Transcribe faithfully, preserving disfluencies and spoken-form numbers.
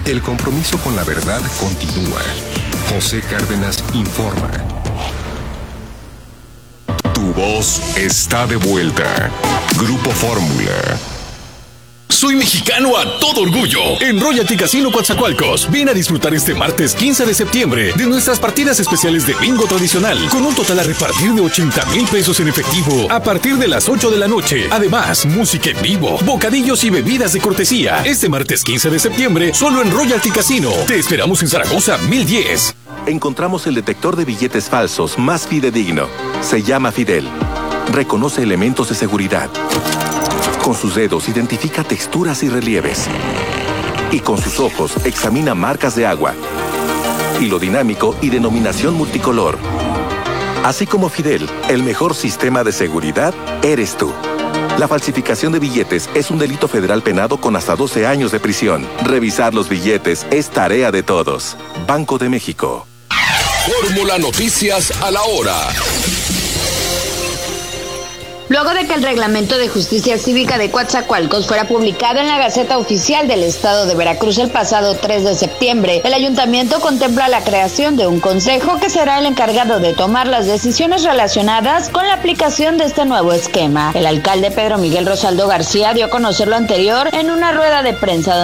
El compromiso con la verdad continúa. José Cárdenas informa. Tu voz está de vuelta. Grupo Fórmula. Soy mexicano a todo orgullo. En Royalty Casino Coatzacoalcos, ven a disfrutar este martes quince de septiembre de nuestras partidas especiales de bingo tradicional, con un total a repartir de ochenta mil pesos en efectivo a partir de las ocho de la noche. Además, música en vivo, bocadillos y bebidas de cortesía. Este martes quince de septiembre, solo en Royalty Casino. Te esperamos en Zaragoza mil diez. Encontramos el detector de billetes falsos más fidedigno. Se llama Fidel. Reconoce elementos de seguridad. Con sus dedos identifica texturas y relieves. Y con sus ojos examina marcas de agua, hilo dinámico y denominación multicolor. Así como Fidel, el mejor sistema de seguridad eres tú. La falsificación de billetes es un delito federal penado con hasta doce años de prisión. Revisar los billetes es tarea de todos. Banco de México. Fórmula Noticias a la hora. Luego de que el Reglamento de Justicia Cívica de Coatzacoalcos fuera publicado en la Gaceta Oficial del Estado de Veracruz el pasado tres de septiembre, el ayuntamiento contempla la creación de un consejo que será el encargado de tomar las decisiones relacionadas con la aplicación de este nuevo esquema. El alcalde Pedro Miguel Rosaldo García dio a conocer lo anterior en una rueda de prensa